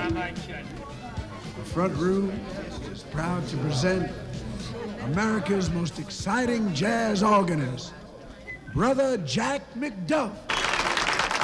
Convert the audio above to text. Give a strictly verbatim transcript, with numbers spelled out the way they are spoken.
The front room is proud to present America's most exciting jazz organist, Brother Jack McDuff.